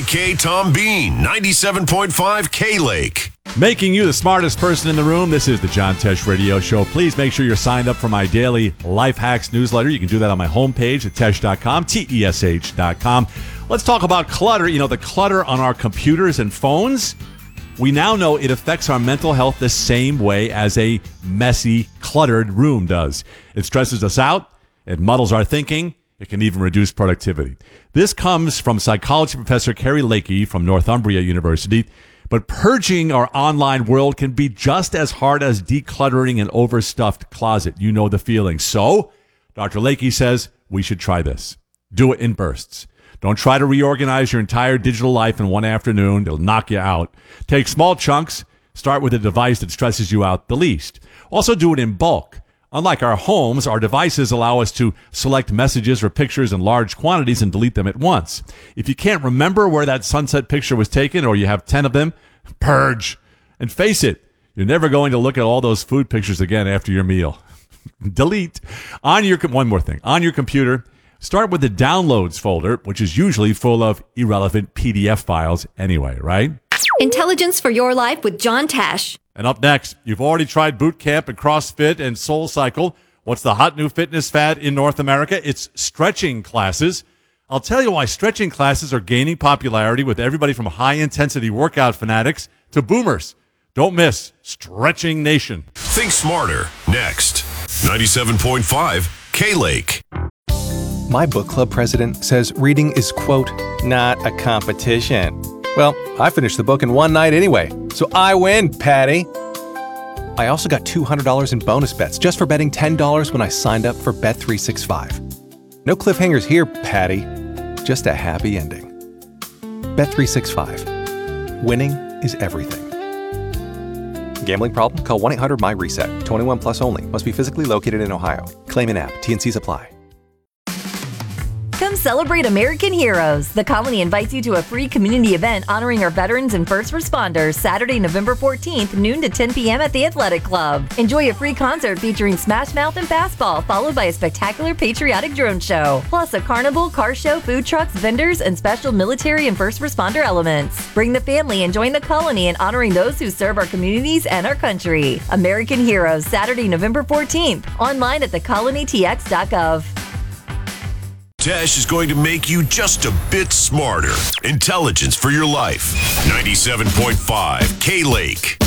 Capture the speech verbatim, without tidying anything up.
K. Tom Bean, ninety-seven point five K-Lake. Making you the smartest person in the room, this is the John Tesh Radio Show. Please make sure you're signed up for my daily Life Hacks newsletter. You can do that on my homepage at tesh dot com, T E S H dot com. Let's talk about clutter. You know, the clutter on our computers and phones. We now know it affects our mental health the same way as a messy, cluttered room does. It stresses us out. It muddles our thinking. It can even reduce productivity. This comes from psychology professor Kari Lake from Northumbria University. But purging our online world can be just as hard as decluttering an overstuffed closet. You know the feeling. So, Doctor Lake says we should try this. Do it in bursts. Don't try to reorganize your entire digital life in one afternoon. It'll knock you out. Take small chunks. Start with a device that stresses you out the least. Also do it in bulk. Unlike our homes, our devices allow us to select messages or pictures in large quantities and delete them at once. If you can't remember where that sunset picture was taken, or you have ten of them, purge. And face it, you're never going to look at all those food pictures again after your meal. Delete. On your One more thing. On your computer, start with the downloads folder, which is usually full of irrelevant P D F files anyway, right? Intelligence for your life with John Tesh. And up next, you've already tried boot camp and CrossFit and Soul Cycle. What's the hot new fitness fad in North America? It's stretching classes. I'll tell you why stretching classes are gaining popularity with everybody from high-intensity workout fanatics to boomers. Don't miss Stretching Nation. Think smarter. Next. ninety-seven point five K-Lake. My book club president says reading is, quote, not a competition. Well, I finished the book in one night anyway, so I win, Patty. I also got two hundred dollars in bonus bets just for betting ten dollars when I signed up for Bet three sixty-five. No cliffhangers here, Patty. Just a happy ending. Bet three sixty-five. Winning is everything. Gambling problem? Call one eight hundred M Y reset. twenty-one plus only. Must be physically located in Ohio. Claim in app. T and C's apply. Come celebrate American Heroes. The Colony invites you to a free community event honoring our veterans and first responders Saturday, November fourteenth, noon to ten p.m. at the Athletic Club. Enjoy a free concert featuring Smash Mouth and Fastball, followed by a spectacular patriotic drone show, plus a carnival, car show, food trucks, vendors, and special military and first responder elements. Bring the family and join the Colony in honoring those who serve our communities and our country. American Heroes, Saturday, November fourteenth. Online at the colony t x dot gov. Tesh is going to make you just a bit smarter. Intelligence for your life. ninety-seven point five K-Lake.